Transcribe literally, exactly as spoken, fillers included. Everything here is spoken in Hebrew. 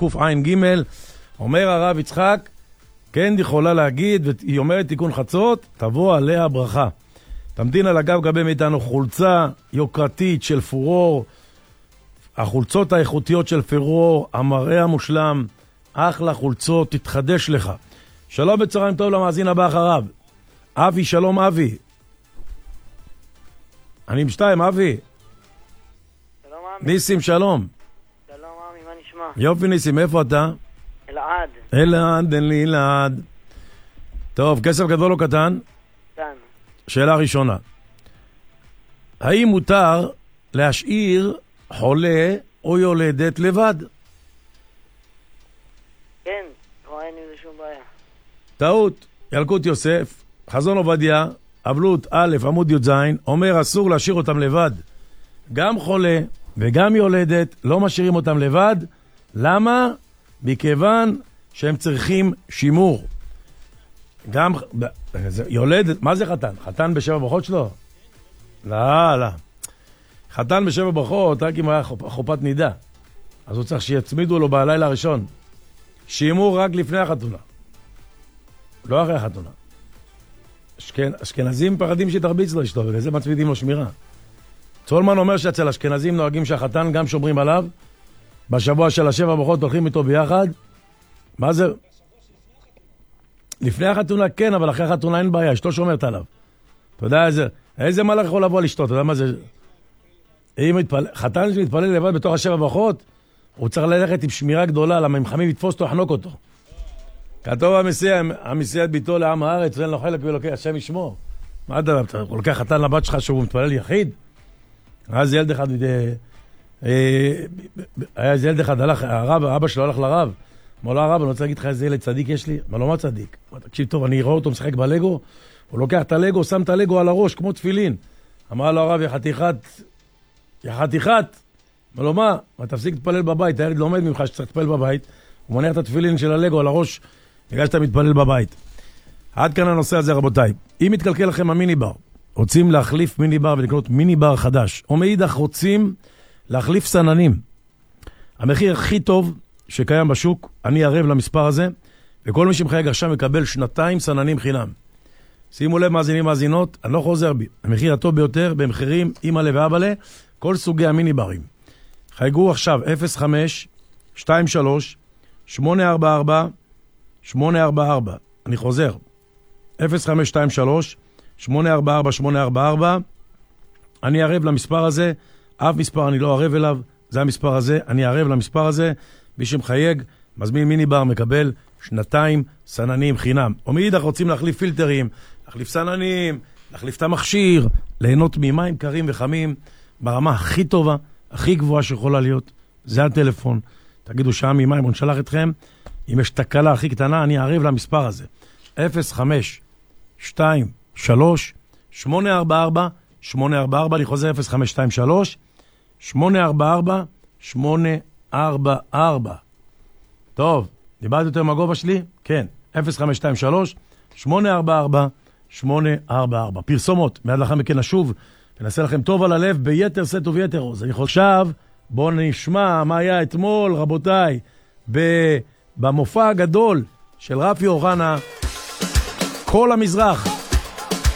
קוף עין ג' אומר הרב יצחק, כן יכולה להגיד, והיא אומרת תיקון חצות, תבוא עליה ברכה. תמתין על הגב גבי מאיתנו חולצה יוקרתית של פורור, החולצות האיכותיות של פורור, המראה המושלם, אחלה חולצות, תתחדש לך. שלום בצהריים טוב למאזין הבא אחריו. אבי, שלום אבי. אני עם שתיים, אבי. שלום עמי. ניסים, שלום. שלום עמי, מה נשמע? יופי ניסים, איפה אתה? אלעד. אלעד, אין לי אלעד. טוב, כסף גדול או קטן? קטן. שאלה ראשונה. האם מותר להשאיר חולה או יולדת לבד? כן, לא אין לי שום בעיה. טעות. ילקוט יוסף, חזון עובדיה, אבלות א' עמוד י"ז, אומר אסור להשאיר אותם לבד. גם חולה וגם יולדת לא משאירים אותם לבד. למה? מכיוון שהם צריכים שימור. גם יולדת, מה זה חתן? חתן בשבע ברכות שלו? לא, לא. חתן בשבע ברכות רק אם היה חופת נידה. אז הוא צריך שיצמידו לו בלילה הראשון. שימור רק לפני החתונה. לא אחרי החתונה. אשכנ... אשכנזים פחדים שתרביץ לו אשתו, ולזה מצמידים לו שמירה. צולמן אומר שאצל אשכנזים נוהגים שהחתן גם שומרים עליו, בשבוע של השבע ברכות הולכים איתו ביחד. מה זה? לפני החתונה כן, אבל אחרי החתונה אין בעיה, אשתו שומרת עליו. אתה יודע איזה, איזה מלך יכול לבוא על אשתו, אתה יודע מה זה? אם מתפל... חתן שמתפלל לבד בתוך השבע ברכות, הוא צריך ללכת עם שמירה גדולה, למה אם חמים יתפוס אותו, יחנוק אותו. כתוב המסיע, המסיע את ביתו לעם הארץ, ואין לו חלק ולוקח, השם ישמור. מה אתה, אתה לוקח חתן לבת שלך שהוא מתפלל יחיד? אז ילד אחד, היה ילד אחד, הלך, הרב, אבא שלו הלך לרב, אמר לו הרב, אני רוצה להגיד לך איזה ילד צדיק יש לי? אמר לו מה צדיק? תקשיב טוב, אני אראה אותו משחק בלגו, הוא לוקח את הלגו, שם את הלגו על הראש, כמו תפילין. אמר לו הרב, יא חתיכת, יא חתיכת. אמר לו מה? מה תפסיק להתפלל בבית, הילד לומד ממך שצריך להתפלל בבית, הוא מניח את התפילין של הלגו על הראש, בגלל שאתה מתפלל בבית. עד כאן הנושא הזה רבותיי. אם מתקלקל לכם המיני בר, רוצים להחליף מיני בר ולקנות מיני בר חדש, או מאידך רוצים להחליף סננים, המחיר הכי טוב שקיים בשוק, אני ערב למספר הזה, וכל מי שמחייג עכשיו מקבל שנתיים סננים חינם. שימו לב מאזינים מאזינות, אני לא חוזר בי, המחיר הטוב ביותר במחירים אימא לב ואבא לה, כל סוגי המיני ברים. חייגו עכשיו אפס חמש שתיים שלוש שמונה ארבע ארבע שמונה ארבע ארבע, אני חוזר, אפס חמש שתיים שלוש שמונה ארבע ארבע שמונה ארבע ארבע, אני ערב למספר הזה, אף מספר אני לא ערב אליו, זה המספר הזה, אני ערב למספר הזה, מי שמחייג, מזמין מיני בר, מקבל שנתיים סננים חינם. או מאידך רוצים להחליף פילטרים, להחליף סננים, להחליף את המכשיר, ליהנות ממים קרים וחמים, ברמה הכי טובה, הכי גבוהה שיכולה להיות, זה הטלפון. תגידו שעה ממים, אני שלח אתכם, אם יש תקלה הכי קטנה, אני אערב למספר הזה. אפס חמש שתיים שלוש שמונה ארבע ארבע שמונה ארבע ארבע, אני חוזר אפס חמש שתיים שלוש שמונה ארבע ארבע שמונה ארבע ארבע. טוב, דיברתי יותר מהגובה שלי? כן, אפס חמש שתיים שלוש שמונה ארבע ארבע שמונה ארבע ארבע. פרסומות, מיד לאחר מכן נשוב ונעשה לכם טוב על הלב ביתר סט וביתר עוז. אני חושב, בואו נשמע מה היה אתמול רבותיי במופע הגדול של רפי אוחנה, כל המזרח.